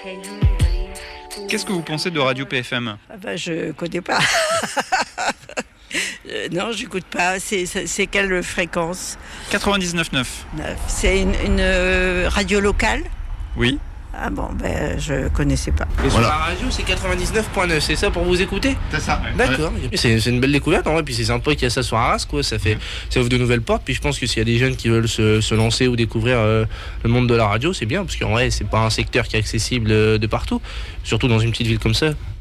Qu'est-ce que vous pensez de Radio PFM ? Je connais pas. Non, j'écoute pas. C'est quelle fréquence ? 99.9. C'est une radio locale ? Oui. Ah bon, je connaissais pas. Et sur la radio, c'est 99.9, c'est ça pour vous écouter ? C'est ça. D'accord. Ouais. C'est une belle découverte en vrai, puis c'est sympa qu'il y a ça sur Arras, quoi. Ça ouvre de nouvelles portes, puis je pense que s'il y a des jeunes qui veulent se lancer ou découvrir le monde de la radio, c'est bien, parce qu'en vrai, c'est pas un secteur qui est accessible de partout, surtout dans une petite ville comme ça.